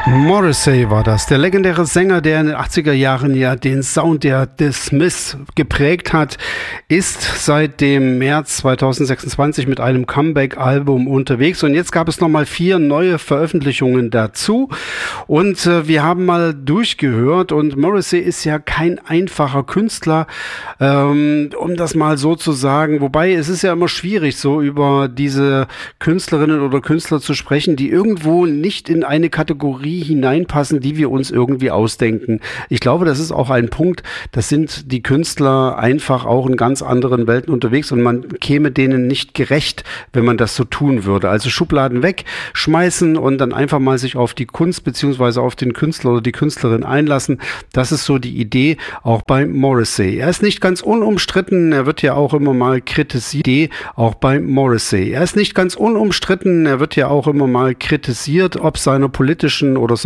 Morrissey war das, der legendäre Sänger, der in den 80er Jahren ja den Sound der The Smiths geprägt hat, ist seit dem März 2026 mit einem Comeback-Album unterwegs und jetzt gab es nochmal 4 neue Veröffentlichungen dazu und wir haben mal durchgehört und Morrissey ist ja kein einfacher Künstler, um das mal so zu sagen, wobei es ist ja immer schwierig, so über diese Künstlerinnen oder Künstler zu sprechen, die irgendwo nicht in eine Kategorie hineinpassen, die wir uns irgendwie ausdenken. Ich glaube, das ist auch ein Punkt, das sind die Künstler einfach auch in ganz anderen Welten unterwegs und man käme denen nicht gerecht, wenn man das so tun würde. Also Schubladen wegschmeißen und dann einfach mal sich auf die Kunst beziehungsweise auf den Künstler oder die Künstlerin einlassen. Das ist so die Idee auch bei Morrissey. Er ist nicht ganz unumstritten, er wird ja auch immer mal kritisiert, auch bei Morrissey. Er ist nicht ganz unumstritten, er wird ja auch immer mal kritisiert, ob seiner politischen